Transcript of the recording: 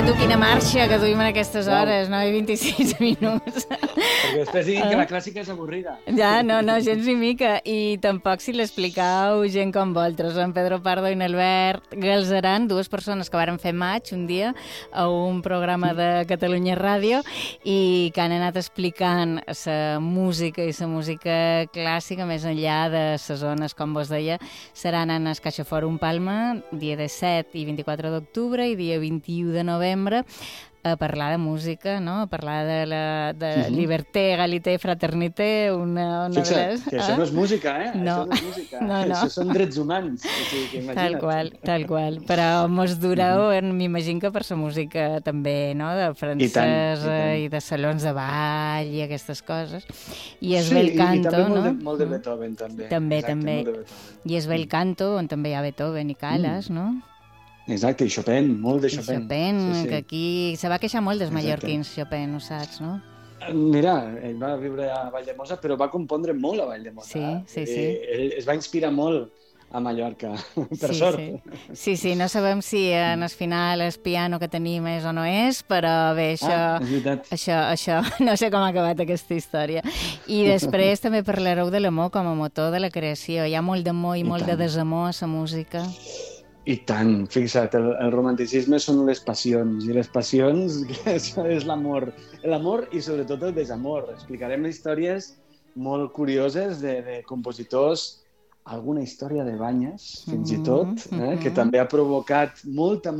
tu quina marxa que duim en aquestes hores, 9 i 26 minuts. Perquè després diguin que la clàssica és avorrida. Ja, no, gens ni mica. I tampoc si l'explicau gent com vosaltres, en Pedro Pardo i n'Albert Galzeran, dues persones que varen fer maig un dia a un programa de Catalunya Ràdio i que han anat explicant la música i la música clàssica més enllà de les zones, com vos deia, seran en el CaixaForum Palma, dia 17 i 24 d'octubre i dia 21 de novembre, a parlar de música, no? A parlar de liberté, egalité, fraternité, Fixa't, que això no és música, No. Això no és música. No. Això són drets humans. O sigui, que imagina't. Tal qual. Però mos dureu, m'imagino que per la música també, no? De francesa i de salons de ball i aquestes coses. I es bel canto, i també no? molt de Beethoven, també. També. Molt de Beethoven. I es bel canto, on també hi ha Beethoven i Calas, no? Exacte, i Chopin, molt de Chopin. Sí. Que aquí se va queixar molt dels mallorquins, Chopin, ho saps, no? Mira, ell va viure a Valldemossa, però va compondre molt a Valldemossa. Sí. Ell es va inspirar molt a Mallorca, per sort. Sí, no sabem si en el final el piano que tenim és o no és, però bé, això no sé com ha acabat aquesta història. I després també parlareu de l'amor com a motor de la creació. Hi ha molt d'amor i molt de desamor a la música. I tant, fixa't, el romanticisme són les passions, i les passions és l'amor. L'amor i sobretot el desamor. Explicarem històries molt curioses de compositors, alguna història de banyes, fins i tot, que també ha provocat molta